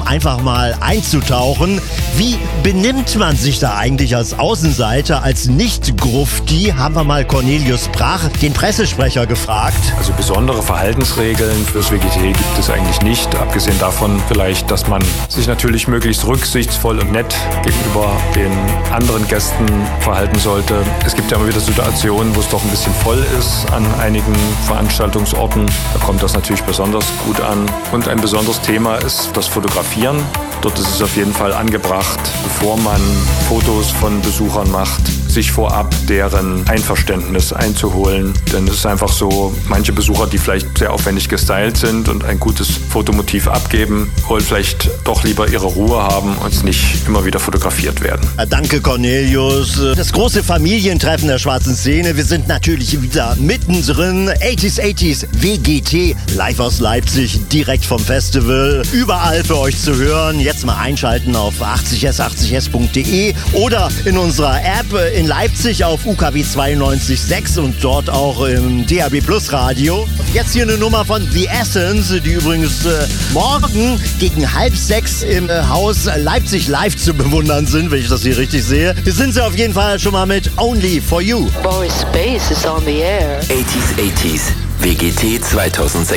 einfach mal einzutauchen. Wie benimmt man sich da eigentlich als Außenseiter, als Nicht-Grufti? Haben wir mal Cornelius Brach, den Pressesprecher, gefragt. Also besondere Verhaltensregeln fürs WGT gibt es eigentlich nicht. Abgesehen davon vielleicht, dass man sich natürlich möglichst rücksichtsvoll und nett gegenüber den anderen Gästen verhalten sollte. Es gibt ja immer wieder Situationen, wo es doch ein bisschen voll ist an einigen Veranstaltungsorten. Da kommt das natürlich besonders gut an. Und ein besonderes Thema ist das Fotografieren. Dort ist es auf jeden Fall angebracht, bevor man Fotos von Besuchern macht, sich vorab deren Einverständnis einzuholen. Denn es ist einfach so, manche Besucher, die vielleicht sehr aufwendig gestylt sind und ein gutes Fotomotiv abgeben, wollen vielleicht doch lieber ihre Ruhe haben und nicht immer wieder fotografiert werden. Danke, Cornelius. Das große Familientreffen der schwarzen Szene. Wir sind natürlich wieder mittendrin. 80s WGT, live aus Leipzig, direkt vom Festival. Überall für euch zu hören. Jetzt mal einschalten auf 80s80s.de oder in unserer App in Leipzig auf UKW 92.6 und dort auch im DAB Plus Radio. Jetzt hier eine Nummer von The Essence, die übrigens morgen gegen 5:30 im Haus Leipzig live zu bewundern sind, wenn ich das hier richtig sehe. Hier sind sie auf jeden Fall schon mal mit Only for You. Boris Space is on the air. 80s WGT 2006.